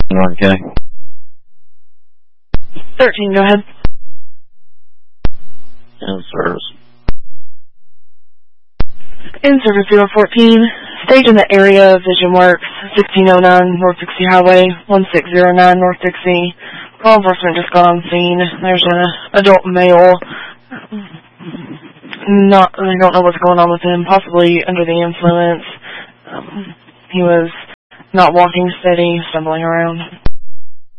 Okay. 13, go ahead. In service. In service 014, stage in the area of Vision Works, 1609 North Dixie Highway, 1609 North Dixie. Law enforcement just got on scene. There's an adult male. They don't know what's going on with him, possibly under the influence. He was not walking steady, stumbling around.